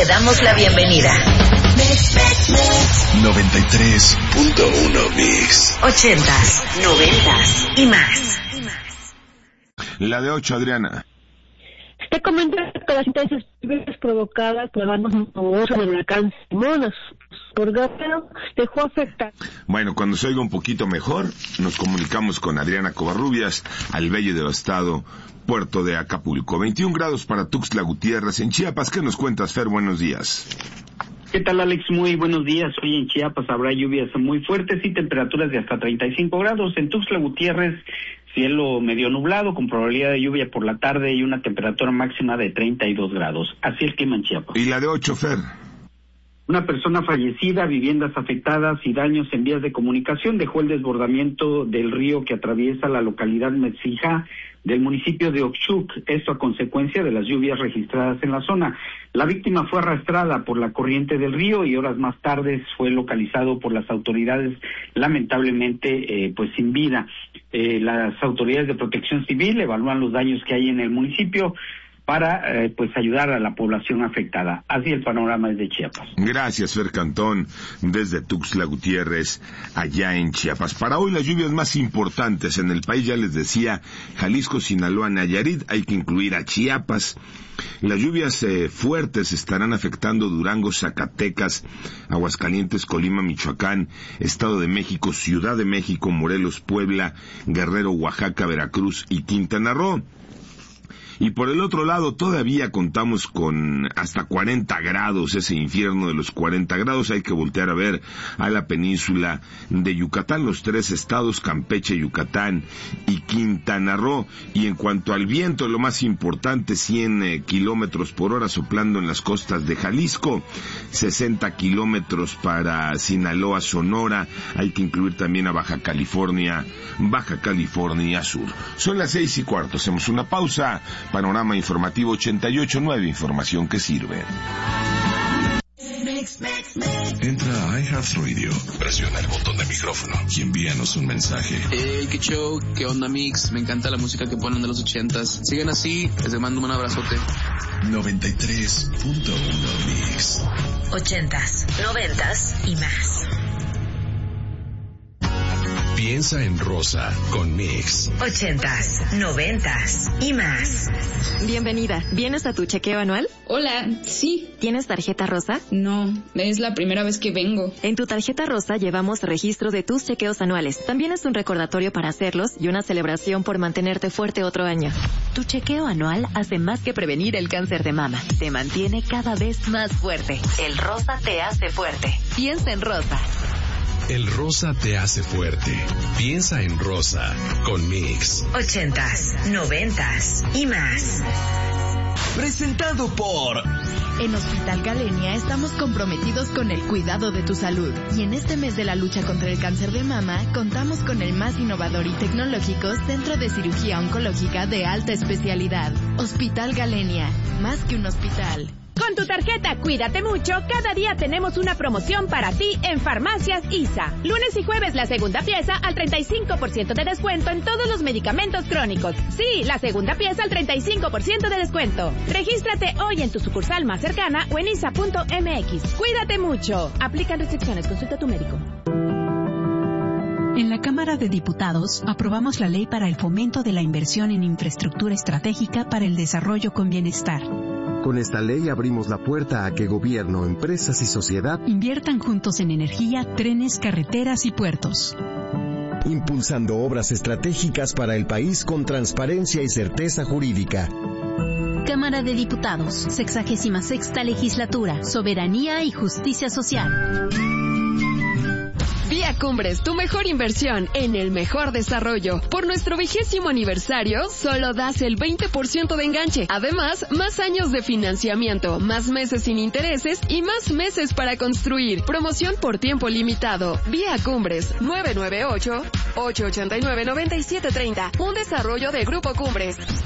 Te damos la bienvenida. 93.1 Mix. 80s, 90s y más. La de 8, Adriana. Te comento que las intensas lluvias provocadas por el bando nuboso del huracán Simón por Guerrero dejó afectar. Bueno, cuando se oiga un poquito mejor, nos comunicamos con Adriana Covarrubias al bello y devastado puerto de Acapulco. 21 grados para Tuxtla Gutiérrez en Chiapas. ¿Qué nos cuentas, Fer? Buenos días. ¿Qué tal, Alex? Muy buenos días. Hoy en Chiapas habrá lluvias muy fuertes y temperaturas de hasta 35 grados. En Tuxtla Gutiérrez, cielo medio nublado con probabilidad de lluvia por la tarde y una temperatura máxima de 32 grados. Así el clima en Chiapas. ¿Y la de 8, Fer? Una persona fallecida, viviendas afectadas y daños en vías de comunicación dejó el desbordamiento del río que atraviesa la localidad Metzija del municipio de Oxchuc, esto a consecuencia de las lluvias registradas en la zona. La víctima fue arrastrada por la corriente del río y horas más tarde fue localizado por las autoridades, lamentablemente pues sin vida. Las autoridades de protección civil evalúan los daños que hay en el municipio para pues ayudar a la población afectada. Así el panorama desde Chiapas. Gracias, Fer Cantón, desde Tuxtla Gutiérrez, allá en Chiapas. Para hoy las lluvias más importantes en el país, ya les decía, Jalisco, Sinaloa, Nayarit, hay que incluir a Chiapas. Las lluvias fuertes estarán afectando Durango, Zacatecas, Aguascalientes, Colima, Michoacán, Estado de México, Ciudad de México, Morelos, Puebla, Guerrero, Oaxaca, Veracruz y Quintana Roo. Y por el otro lado todavía contamos con hasta 40 grados, ese infierno de los 40 grados. Hay que voltear a ver a la península de Yucatán, los 3 estados, Campeche, Yucatán y Quintana Roo. Y en cuanto al viento, lo más importante, 100 kilómetros por hora soplando en las costas de Jalisco, 60 kilómetros para Sinaloa, Sonora. Hay que incluir también a Baja California Sur. Son las 6:15, hacemos una pausa. Panorama informativo 88.9, información que sirve. Entra a iHeartRadio, presiona el botón de micrófono y envíanos un mensaje. Hey, qué show, qué onda, Mix. Me encanta la música que ponen de los 80s. Sigan así, les mando un abrazote. 93.1 Mix. 80s, 90s y más. Piensa en rosa con Mix. 80s, 90s y más. Bienvenida. ¿Vienes a tu chequeo anual? Hola, sí. ¿Tienes tarjeta rosa? No, es la primera vez que vengo. En tu tarjeta rosa llevamos registro de tus chequeos anuales. También es un recordatorio para hacerlos y una celebración por mantenerte fuerte otro año. Tu chequeo anual hace más que prevenir el cáncer de mama. Te mantiene cada vez más fuerte. El rosa te hace fuerte. Piensa en rosa. El rosa te hace fuerte. Piensa en rosa con Mix. 80s, 90s y más. Presentado por... En Hospital Galenia estamos comprometidos con el cuidado de tu salud. Y en este mes de la lucha contra el cáncer de mama, contamos con el más innovador y tecnológico Centro de Cirugía Oncológica de alta especialidad. Hospital Galenia, más que un hospital. Con tu tarjeta Cuídate Mucho, cada día tenemos una promoción para ti en Farmacias ISA. Lunes y jueves la segunda pieza al 35% de descuento en todos los medicamentos crónicos. Sí, la segunda pieza al 35% de descuento. Regístrate hoy en tu sucursal más cercana o en isa.mx. Cuídate Mucho. Aplican restricciones. Consulta a tu médico. En la Cámara de Diputados aprobamos la ley para el fomento de la inversión en infraestructura estratégica para el desarrollo con bienestar. Con esta ley abrimos la puerta a que gobierno, empresas y sociedad inviertan juntos en energía, trenes, carreteras y puertos. Impulsando obras estratégicas para el país con transparencia y certeza jurídica. Cámara de Diputados, 66ª Legislatura, Soberanía y Justicia Social. Vía Cumbres, tu mejor inversión en el mejor desarrollo. Por nuestro 20º aniversario, solo das el 20% de enganche. Además, más años de financiamiento, más meses sin intereses y más meses para construir. Promoción por tiempo limitado. Vía Cumbres, 998-889-9730. Un desarrollo de Grupo Cumbres.